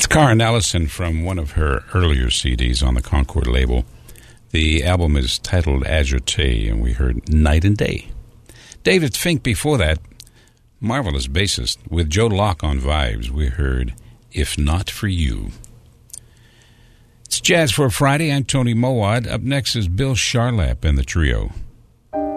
Karen Ellison from one of her earlier CDs on the Concord label. The album is titled Agite, and we heard Night and Day. David Fink before that, marvelous bassist, with Joe Locke on vibes, we heard If Not For You. It's Jazz for a Friday. I'm Tony Mowat. Up next is Bill Charlap and the Trio.